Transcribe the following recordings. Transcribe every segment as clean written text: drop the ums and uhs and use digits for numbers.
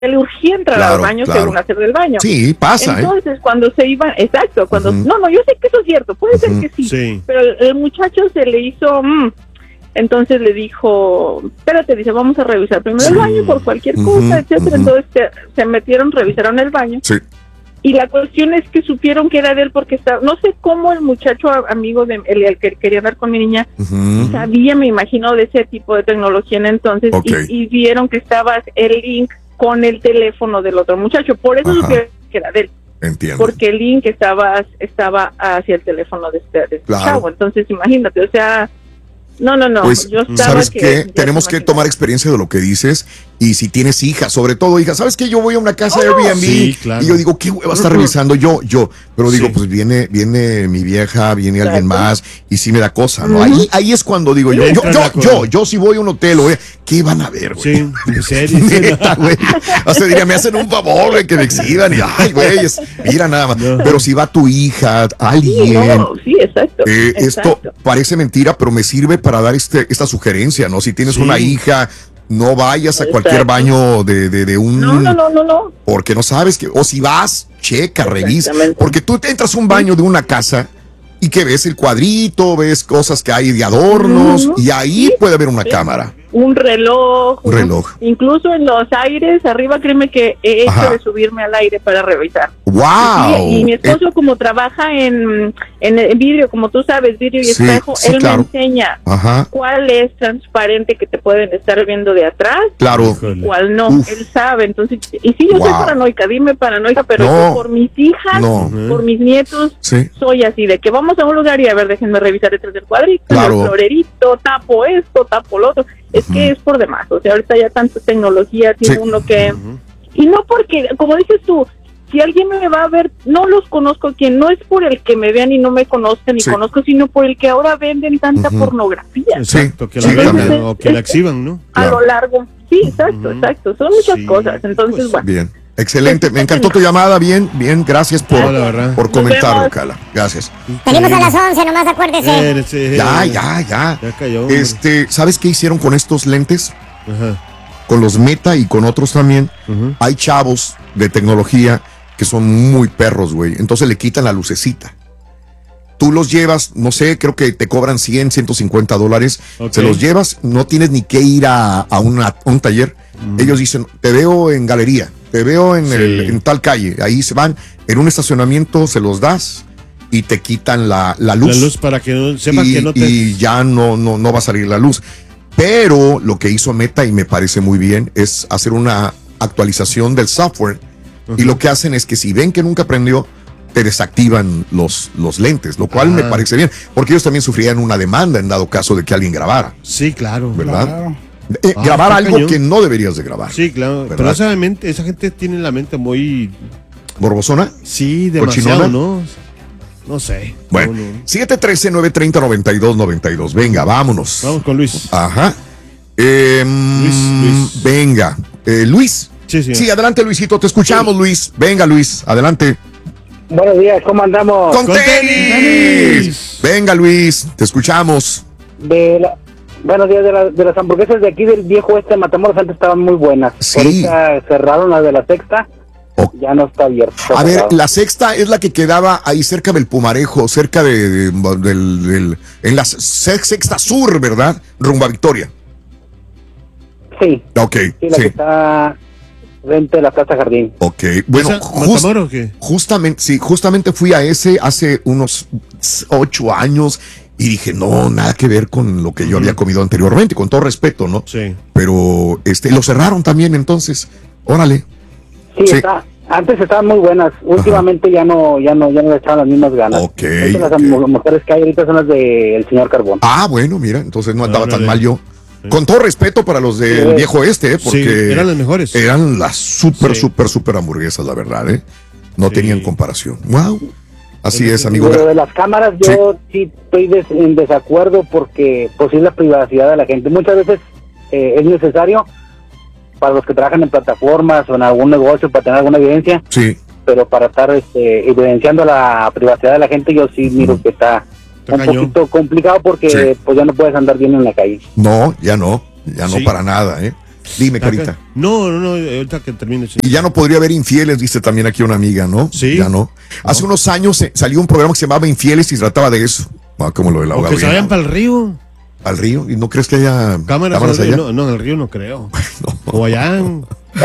le urgía entrar al baño según hacer del baño. Sí, pasa. Entonces, cuando se iban, exacto, cuando, no, yo sé que eso es cierto, puede ser que sí, pero el muchacho se le hizo, entonces le dijo, espérate, dice, vamos a revisar primero el baño por cualquier cosa, etcétera. Entonces se metieron, revisaron el baño. Sí. Y la cuestión es que supieron que era de él porque estaba, no sé cómo el muchacho amigo de el que quería hablar con mi niña, sabía, me imagino, de ese tipo de tecnología en entonces, y vieron que estaba el link con el teléfono del otro muchacho, por eso supieron que era de él. Entiendo. Porque el link estaba hacia el teléfono de este chavo, entonces imagínate, o sea, no, pues, yo estaba ¿sabes qué? Tenemos que tomar experiencia de lo que dices, y si tienes hijas, sobre todo hijas, ¿sabes qué? Yo voy a una casa Airbnb, y yo digo, ¿qué hueva está revisando? Yo, pero digo, pues viene mi vieja, viene alguien más, y sí me da cosa, ¿no? Ahí es cuando digo yo si voy a un hotel, güey, ¿qué van a ver, güey? Sí, en serio. Neta, güey. O sea, diría, me hacen un favor, güey, que me exhiban, y ay, güey, mira nada más. No. Pero si va tu hija, alguien. Sí, exacto. Esto parece mentira, pero me sirve para dar esta sugerencia, ¿no? Si tienes una hija, no vayas a cualquier baño de un... No. Porque no sabes que... O si vas, checa, revisa. Porque tú te entras a un baño de una casa y que ves el cuadrito, ves cosas que hay de adornos, y ahí puede haber una cámara. Un reloj. Incluso en los aires, arriba, créeme que he hecho de subirme al aire para revisar. ¡Wow! Y mi esposo, como trabaja en vidrio, como tú sabes, vidrio y espejo, él me enseña cuál es transparente que te pueden estar viendo de atrás, y cuál no. Él sabe, entonces, y sí, yo soy paranoica, dime paranoica, pero yo por mis hijas, por mis nietos, soy así, de que vamos a un lugar y a ver, déjenme revisar detrás del cuadrito, el florerito, tapo esto, tapo lo otro. Es que es por demás, o sea, ahorita ya tanta tecnología tiene uno que... Y no porque, como dices tú, si alguien me va a ver, no los conozco, quien no es por el que me vean y no me conozcan y conozco, sino por el que ahora venden tanta pornografía. Exacto, que la vendan o que la exhiban, ¿no? A lo largo, exacto, son muchas cosas, entonces, bueno. Bien. Excelente, me encantó tu llamada, bien, bien, gracias por comentarlo, Carla, gracias. Venimos a las 11, nomás acuérdese. Ya cayó. ¿Sabes qué hicieron con estos lentes? Con los Meta y con otros también, hay chavos de tecnología que son muy perros, güey, entonces le quitan la lucecita. Tú los llevas, no sé, creo que te cobran $100-150, se los llevas, no tienes ni que ir a un taller. Ellos dicen, te veo en galería, te veo en tal calle, ahí se van, en un estacionamiento se los das y te quitan la luz. La luz para que no sepas que no te... Y ya no va a salir la luz. Pero lo que hizo Meta, y me parece muy bien, es hacer una actualización del software. Y lo que hacen es que si ven que nunca prendió, te desactivan los lentes, lo cual me parece bien, porque ellos también sufrían una demanda en dado caso de que alguien grabara. Sí, claro. ¿Verdad? Claro. Grabar algo que no deberías de grabar. Sí, claro. ¿Verdad? Pero esa gente tiene la mente muy... ¿Borbosona? Sí, demasiado, ¿no? No sé. Bueno, 713-930-9292. Venga, vámonos. Vamos con Luis. Ajá. Luis. Venga. Luis. Sí, adelante, Luisito. Te escuchamos, Luis. Venga, Luis. Adelante. Buenos días, ¿cómo andamos? ¡Con tenis! Venga, Luis. Te escuchamos. Buenos días, de las hamburguesas de aquí del viejo Matamoros antes estaban muy buenas. Sí. Ahorita cerraron las de la Sexta. Ya no está abierto. A ver, la Sexta es la que quedaba ahí cerca del Pumarejo, cerca en la Sexta Sur, ¿verdad? Rumbo a Victoria. Sí. Ok. Sí, la que está frente a la Plaza Jardín. Ok. Bueno, ¿Matamoros o qué? Justamente fui a ese hace unos 8 años y dije, no, nada que ver con lo que yo había comido anteriormente, con todo respeto, ¿no? Sí. Pero lo cerraron también, entonces, órale. Sí. Antes estaban muy buenas, últimamente ya no le echaban las mismas ganas. Ok. Las mejores que hay ahorita son las del señor Carbón. Ah, bueno, mira, entonces no andaba tan mal yo. Con todo respeto para los del viejo porque eran las mejores. Eran las súper hamburguesas, la verdad, No tenían comparación. Wow. Así es, amigo. Pero de las cámaras yo sí estoy en desacuerdo porque pues es la privacidad de la gente. Muchas veces es necesario para los que trabajan en plataformas o en algún negocio para tener alguna evidencia. Sí. Pero para estar evidenciando la privacidad de la gente yo sí miro que está un poquito complicado porque pues ya no puedes andar bien en la calle. No, ya no para nada, Dime, Carita. No, ahorita que termine. Y ya no podría haber infieles, dice también aquí una amiga, ¿no? Sí. Ya no. Hace unos años salió un programa que se llamaba Infieles y trataba de eso. Como lo de la o que se vayan para el río. ¿Al río? ¿Y no crees que haya cámaras allá? No, en el río no creo. No. O allá en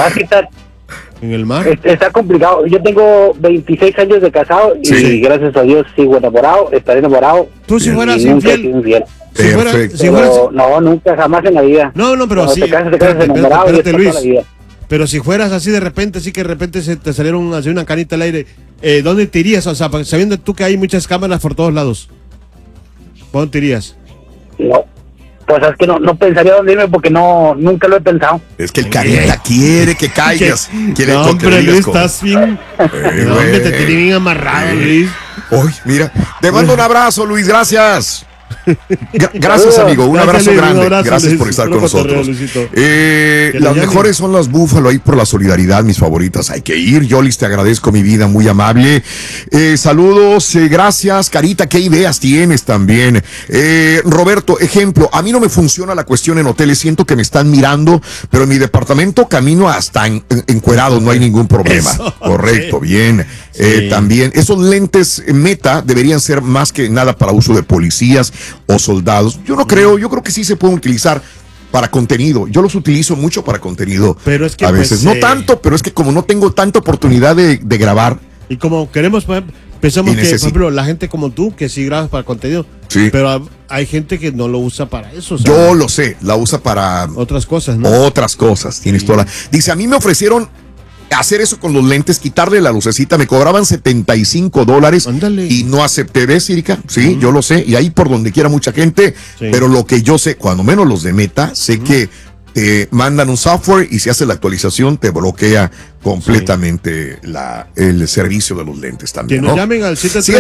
el mar. Está complicado. Yo tengo 26 años de casado y gracias a Dios sigo enamorado, estaré enamorado. ¿Tú si fueras infiel? Perfecto. No, nunca, jamás en la vida. No, pero cuando sí. te casas enamorado y Luis, toda la vida. Pero si fueras así de repente, sí que de repente se te salieron así una canita al aire, ¿dónde te irías? O sea, sabiendo tú que hay muchas cámaras por todos lados, ¿dónde te irías? No, pues es que no pensaría dónde irme porque nunca lo he pensado. Es que el Carita quiere que caigas. No, hombre, Luis, estás bien. No, hombre, te tiene bien amarrado, Luis. Uy, mira, te mando un abrazo, Luis, gracias. Gracias, amigo. Un abrazo grande. Gracias por estar con nosotros. Las mejores son las Búfalo ahí por la solidaridad, mis favoritas. Hay que ir. Yolis, te agradezco, mi vida, muy amable. Saludos, gracias. Carita, ¿qué ideas tienes también? Roberto, ejemplo, a mí no me funciona la cuestión en hoteles. Siento que me están mirando, pero en mi departamento camino hasta encuerado, no hay ningún problema. Eso, correcto, okay. Bien. Sí. También, esos lentes Meta deberían ser más que nada para uso de policías o soldados. Yo no creo, yo creo que sí se pueden utilizar para contenido. Yo los utilizo mucho para contenido. Pero es que a veces, no tanto, pero es que como no tengo tanta oportunidad de grabar. Y como queremos, pensamos que, por ejemplo, la gente como tú, que sí grabas para contenido. Sí. Pero hay gente que no lo usa para eso. ¿Sabes? Yo lo sé, la usa para otras cosas, ¿no? Otras cosas, tienes toda la... Dice, a mí me ofrecieron hacer eso con los lentes, quitarle la lucecita, me cobraban $75. Ándale. Y no acepté. ¿Ves, Erika? Sí, yo lo sé, y ahí por donde quiera mucha gente, pero lo que yo sé, cuando menos los de Meta, sé que te mandan un software y si hace la actualización te bloquea completamente el servicio de los lentes también. Que nos llamen al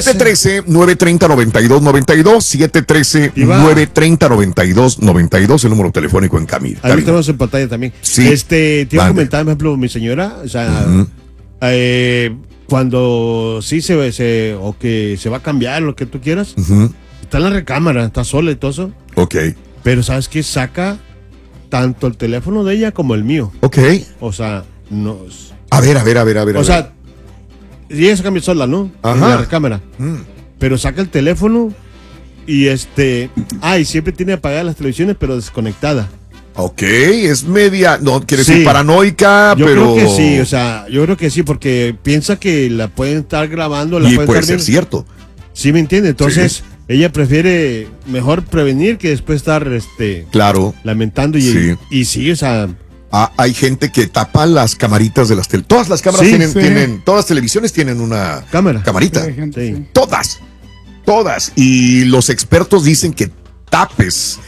713-930-9292, 713-930-9292, el número telefónico en Camila. Ahí tenemos en pantalla también. Sí. Te iba a comentar, por ejemplo, mi señora, o sea, cuando sí o que se va a cambiar, lo que tú quieras, está en la recámara, está sola y todo eso. Ok. Pero ¿sabes qué? Saca tanto el teléfono de ella como el mío. Ok. O sea, no. A ver. O sea, y ella se cambia sola, ¿no? Ajá. En la cámara. Pero saca el teléfono y y siempre tiene apagadas las televisiones, pero desconectada. Ok, es media, no quiere decir paranoica, pero... Yo creo que sí, o sea, porque piensa que la pueden estar grabando, la pueden puede estar ser cierto. Sí, ¿me entiende? Entonces... Ella prefiere mejor prevenir que después estar claro, lamentando y sí, o sea, hay gente que tapa las camaritas de las televisiones. Todas las cámaras tienen, todas las televisiones tienen una camarita. Sí. Todas. Y los expertos dicen que tapes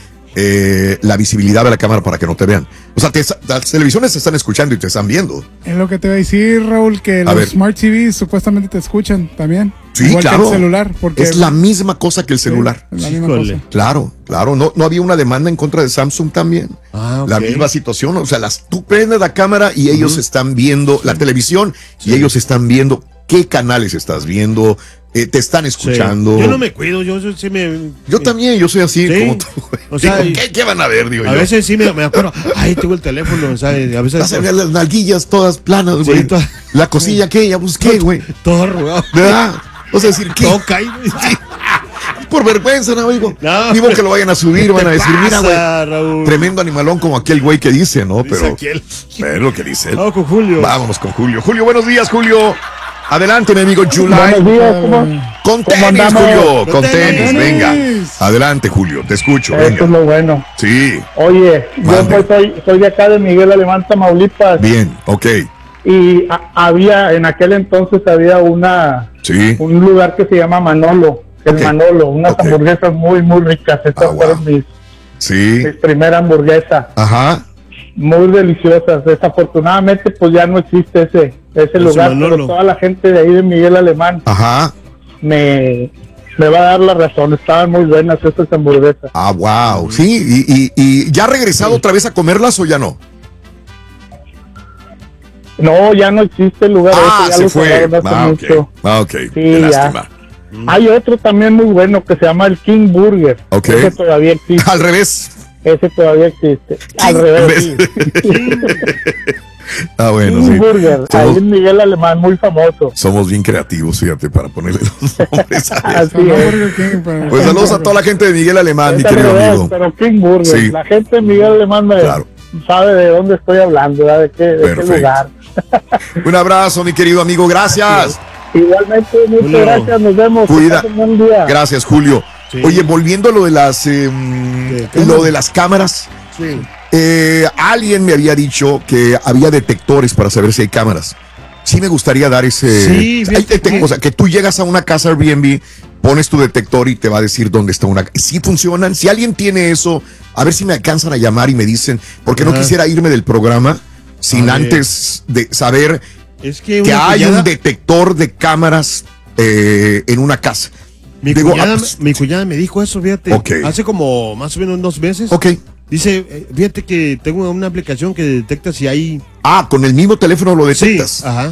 la visibilidad de la cámara para que no te vean. O sea, las televisiones te están escuchando y te están viendo. Es lo que te voy a decir, Raúl, que los Smart TVs supuestamente te escuchan también. Sí, igual claro. que el celular. Porque es la misma cosa que el celular. Es la misma cosa. Claro. No había una demanda en contra de Samsung también. Okay. La misma situación. O sea, tú prendes la cámara y ellos están viendo la televisión y ellos están viendo qué canales estás viendo. Te están escuchando. Yo no me cuido, yo sí me... Yo también, yo soy así como tú. O sea, ¿qué van a ver? Digo a yo. veces sí me acuerdo, tengo el teléfono, ¿sabes? A veces... Vas a ver las nalguillas todas planas, güey. La cosilla aquella, pues qué, güey. Todo arrugado. ¿Verdad? O sea, decir, ¿qué? Todo caído. Por vergüenza, ¿no, amigo? Digo que lo vayan a subir, van a decir, mira, güey, tremendo animalón como aquel güey que dice, ¿no? Pero es lo que dice él. Vamos con Julio. Vámonos con Julio. Julio, buenos días, Julio. Adelante, mi amigo July. Buenos días, con tenis, Julio. Con tenis, venga. Adelante, Julio, te escucho. Venga. Eso es lo bueno. Sí. Oye, yo soy de acá de Miguel Alemán, Tamaulipas. Bien, ok. Y en aquel entonces había un lugar que se llama Manolo. Manolo, unas hamburguesas muy, muy ricas. Estas fueron mis primeras hamburguesas. Ajá. Muy deliciosas. Desafortunadamente, pues ya no existe ese lugar, pero toda la gente de ahí de Miguel Alemán me va a dar la razón. Estaban muy buenas estas hamburguesas. Wow. Sí, y ¿ya ha regresado otra vez a comerlas o ya no? No, ya no existe el lugar. Ya se fue. Ok. Sí, qué lástima. Hay otro también muy bueno que se llama el King Burger. Ok. Ese todavía existe. Al revés. ese todavía existe. Al revés. Ah, bueno, sí. Burger, ahí en Miguel Alemán, muy famoso. Somos bien creativos, fíjate, para ponerle los nombres a Así es. Pues saludos a toda la gente de Miguel Alemán, mi querido amigo. Pero King Burger, sí. La gente de Miguel Alemán sabe de dónde estoy hablando, de qué lugar. Un abrazo, mi querido amigo, gracias. Igualmente, muchas gracias, nos vemos. Cuida. Un día. Gracias, Julio. Sí. Oye, volviendo a lo de las cámaras. Sí. Alguien me había dicho que había detectores para saber si hay cámaras. Sí me gustaría dar ese... Sí, o sea, que tú llegas a una casa Airbnb, pones tu detector y te va a decir dónde está una... Sí funcionan. Si alguien tiene eso, a ver si me alcanzan a llamar y me dicen, porque no quisiera irme del programa sin antes de saber que hay un detector de cámaras en una casa. Mi cuñada me dijo eso, fíjate, hace como más o menos 2 meses. Dice, fíjate que tengo una aplicación que detecta si hay... con el mismo teléfono lo detectas. Sí, ajá.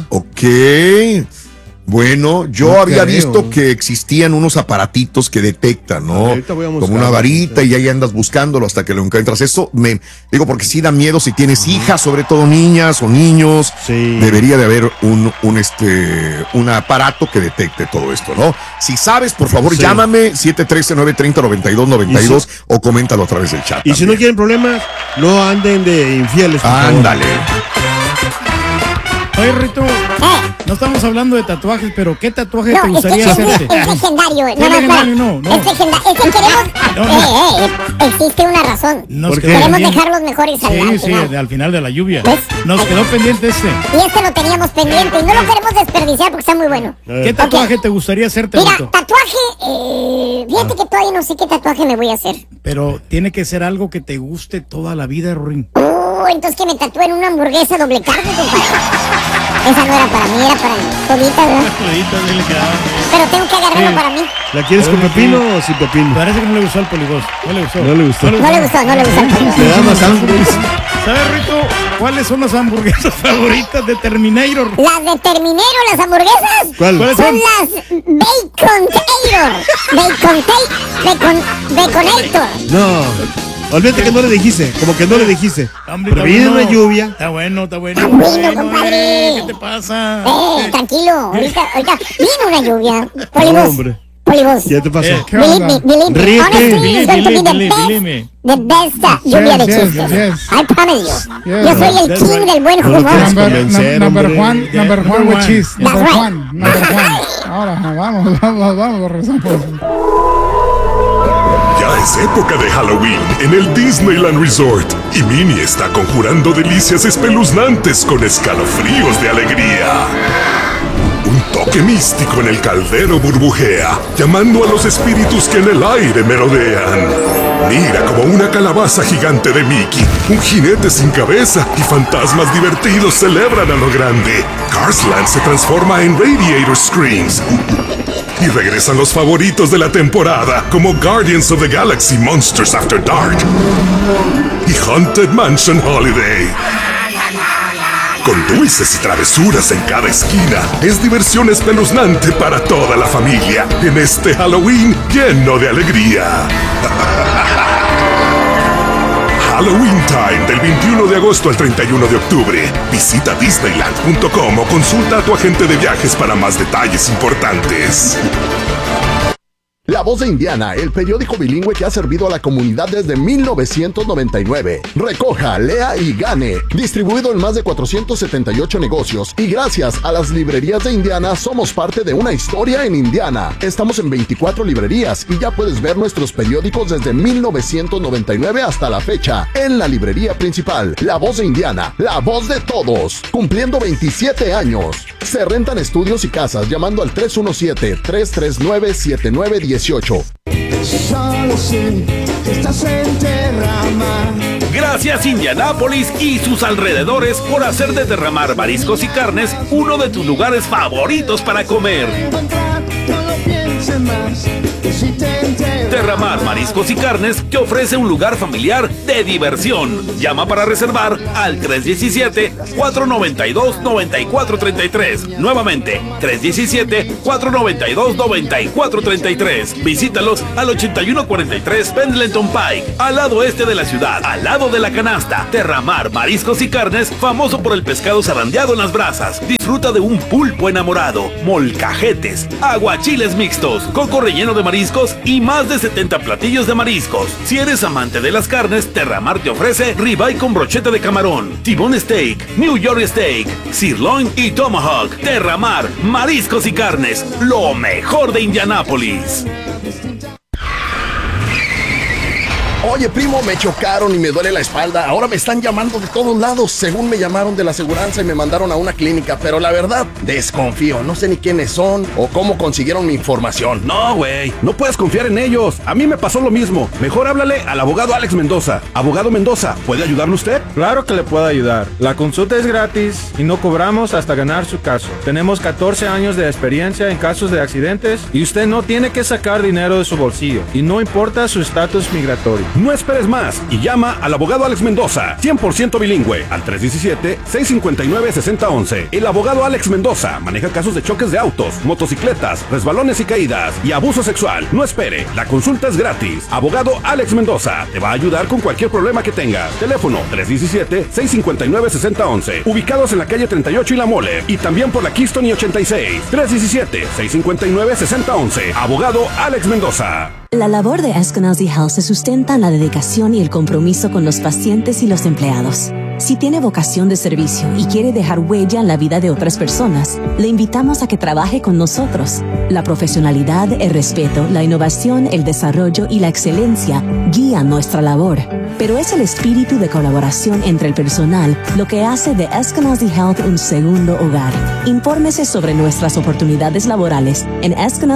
Bueno, yo había visto que existían unos aparatitos que detectan, ¿no? Como una varita y ahí andas buscándolo hasta que lo encuentras. Eso digo porque sí da miedo si tienes hijas, sobre todo niñas o niños. Sí. Debería de haber un aparato que detecte todo esto, ¿no? Si sabes, por favor, llámame 713-930-9292 o coméntalo a través del chat. Y también. Si no quieren problemas, no anden de infieles. Ándale. Oye, Rito, no estamos hablando de tatuajes, pero ¿qué tatuaje te gustaría hacerte? Es legendario. Es legendario. Es que queremos... existe una razón. Queremos dejar los mejores al final. Sí, al final de la lluvia. ¿Ves? Nos quedó pendiente este. Y lo teníamos pendiente y no lo queremos desperdiciar porque está muy bueno. ¿Qué tatuaje te gustaría hacerte, Rito? Mira, tatuaje... fíjate que todavía no sé qué tatuaje me voy a hacer. Pero tiene que ser algo que te guste toda la vida, Ruin. Entonces que me tatúen una hamburguesa doble carne, compadre. Esa no era para mí, era para Todita, ¿verdad? Pero tengo que agarrarlo para mí. ¿La quieres con pepino o sin pepino? Parece que no le gustó al Poligós. No le gustó. No le gustó al Poligós. Le da más hamburguesas. ¿Sabes, Rito? ¿Cuáles son las hamburguesas favoritas de Terminator? ¿Las de Terminator, las hamburguesas? ¿Cuáles son? Las Baconator. No. Olvídate que no le dijiste, como que no le dijiste. Pero viene una lluvia. Está bueno. Compadre. ¿Qué te pasa? Tranquilo, ahorita viene una lluvia. Polibos. ¿Qué te pasó? Believe me. Honestly, it's going to be the best lluvia de chistes. I promise you. Yo soy el king del buen humor. Number one with cheese. Number one. Ahora, vamos, rezamos. Ya es época de Halloween en el Disneyland Resort y Minnie está conjurando delicias espeluznantes con escalofríos de alegría. Un toque místico en el caldero burbujea, llamando a los espíritus que en el aire merodean. Mira como una calabaza gigante de Mickey, un jinete sin cabeza y fantasmas divertidos celebran a lo grande. Carsland se transforma en Radiator Screams. Y regresan los favoritos de la temporada, como Guardians of the Galaxy Monsters After Dark y Haunted Mansion Holiday. Con dulces y travesuras en cada esquina, es diversión espeluznante para toda la familia en este Halloween lleno de alegría. Halloween Time del 21 de agosto al 31 de octubre. Visita Disneyland.com o consulta a tu agente de viajes para más detalles importantes. La Voz de Indiana, el periódico bilingüe que ha servido a la comunidad desde 1999. Recoja, lea y gane. Distribuido en más de 478 negocios. Y gracias a las librerías de Indiana, somos parte de una historia en Indiana. Estamos en 24 librerías y ya puedes ver nuestros periódicos desde 1999 hasta la fecha. En la librería principal, La Voz de Indiana, la voz de todos. Cumpliendo 27 años. Se rentan estudios y casas llamando al 317-339-7918. Solo sé que estás en Derramar. Gracias Indianápolis y sus alrededores por hacer de Derramar Mariscos y Carnes uno de tus lugares favoritos para comer. No lo pienses más, que si te Terramar Mariscos y Carnes te ofrece un lugar familiar de diversión. Llama para reservar al 317-492-9433. Nuevamente, 317-492-9433. Visítalos al 8143 Pendleton Pike, al lado este de la ciudad, al lado de la canasta. Terramar Mariscos y Carnes, famoso por el pescado zarandeado en las brasas. Disfruta de un pulpo enamorado, molcajetes, aguachiles mixtos, coco relleno de mariscos y más de 70 platillos de mariscos. Si eres amante de las carnes, Terramar te ofrece ribeye con brocheta de camarón, T-bone steak, New York steak, sirloin y tomahawk. Terramar Mariscos y Carnes, lo mejor de Indianápolis. Oye, primo, me chocaron y me duele la espalda. Ahora me están llamando de todos lados. Según me llamaron de la aseguranza y me mandaron a una clínica. Pero la verdad, desconfío. No sé ni quiénes son o cómo consiguieron mi información. No, güey. No puedes confiar en ellos. A mí me pasó lo mismo. Mejor háblale al abogado Alex Mendoza. Abogado Mendoza, ¿puede ayudarle usted? Claro que le puedo ayudar. La consulta es gratis y no cobramos hasta ganar su caso. Tenemos 14 años de experiencia en casos de accidentes y usted no tiene que sacar dinero de su bolsillo. Y no importa su estatus migratorio. No esperes más y llama al abogado Alex Mendoza, 100% bilingüe, al 317-659-6011. El abogado Alex Mendoza maneja casos de choques de autos, motocicletas, resbalones y caídas y abuso sexual. No espere, la consulta es gratis. Abogado Alex Mendoza te va a ayudar con cualquier problema que tengas. Teléfono 317-659-6011. Ubicados en la calle 38 y La Mole y también por la Keystone y 86. 317-659-6011. Abogado Alex Mendoza. La labor de Eskenazi Health se sustenta en la dedicación y el compromiso con los pacientes y los empleados. Si tiene vocación de servicio y quiere dejar huella en la vida de otras personas, le invitamos a que trabaje con nosotros. La profesionalidad, el respeto, la innovación, el desarrollo y la excelencia guían nuestra labor. Pero es el espíritu de colaboración entre el personal lo que hace de Eskenazi Health un segundo hogar. Infórmese sobre nuestras oportunidades laborales en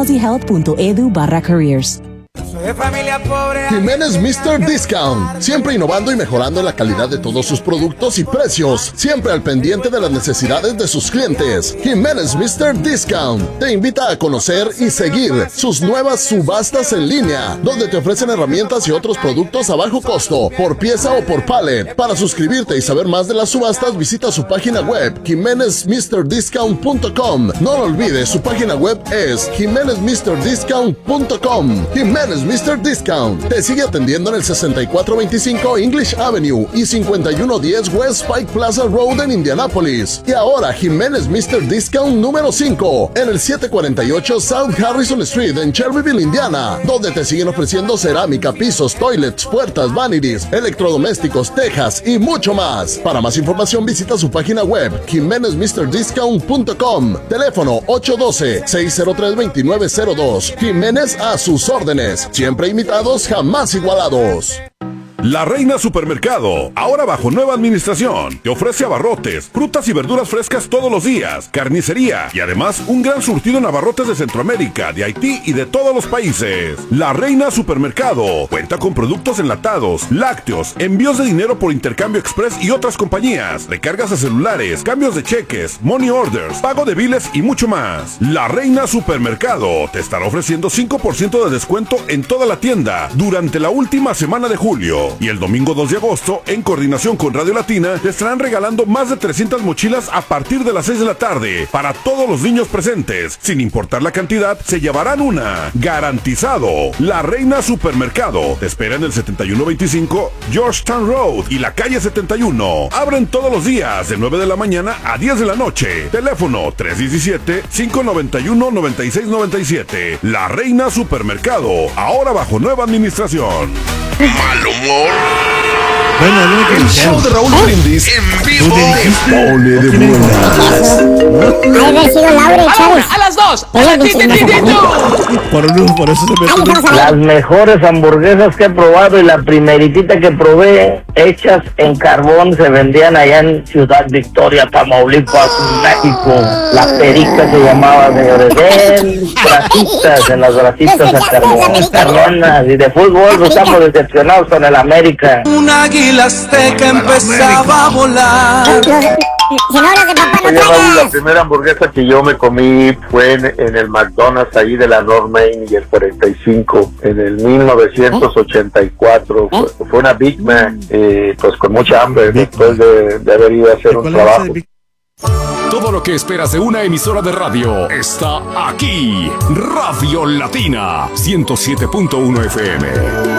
eskenazihealth.edu/careers. De familia pobre. Jiménez Mr. Discount, siempre innovando y mejorando la calidad de todos sus productos y precios, siempre al pendiente de las necesidades de sus clientes. Jiménez Mr. Discount te invita a conocer y seguir sus nuevas subastas en línea, donde te ofrecen herramientas y otros productos a bajo costo, por pieza o por pallet. Para suscribirte y saber más de las subastas, visita su página web, jimenezmrdiscount.com. No lo olvides, su página web es jimenezmrdiscount.com. Jiménez Mr. Discount te sigue atendiendo en el 6425 English Avenue y 5110 West Pike Plaza Road en Indianápolis. Y ahora Jiménez Mr. Discount número 5 en el 748 South Harrison Street en Shelbyville, Indiana, donde te siguen ofreciendo cerámica, pisos, toilets, puertas, vanities, electrodomésticos, tejas y mucho más. Para más información visita su página web jimenezmrdiscount.com. Teléfono 812-603-2902. Jiménez a sus órdenes. Siempre imitados, jamás igualados. La Reina Supermercado, ahora bajo nueva administración, te ofrece abarrotes, frutas y verduras frescas todos los días, carnicería y además un gran surtido en abarrotes de Centroamérica, de Haití y de todos los países. La Reina Supermercado cuenta con productos enlatados, lácteos, envíos de dinero por intercambio express y otras compañías, recargas de celulares, cambios de cheques, money orders, pago de biles y mucho más. La Reina Supermercado te estará ofreciendo 5% de descuento en toda la tienda durante la última semana de julio. Y el domingo 2 de agosto, en coordinación con Radio Latina, te estarán regalando más de 300 mochilas a partir de las 6 de la tarde para todos los niños presentes. Sin importar la cantidad, se llevarán una. Garantizado. La Reina Supermercado te espera en el 7125 Georgetown Road y la calle 71. Abren todos los días de 9 de la mañana a 10 de la noche. Teléfono 317-591-9697. La Reina Supermercado, ahora bajo nueva administración. Mal humor. Bueno, el show de Raúl Brindis en vivo te pone de buenas. A las 2. Por eso se me... Las mejores hamburguesas que he probado y la primeritita que probé hechas en carbón se vendían allá en Ciudad Victoria, Tamaulipas, México. La perica se llamaba, señores. En las bracitas en carbón, perronas. Y de fútbol estamos decepcionados con el América. Un águila azteca empezaba a volar. Si no hablas de papá, no traigas. Raúl, la primera hamburguesa que yo me comí fue en el McDonald's ahí de la North Main y el 45, en el 1984. Fue una Big Mac, pues con mucha hambre después de haber ido a hacer un trabajo. Todo lo que esperas de una emisora de radio está aquí. Radio Latina 107.1 FM.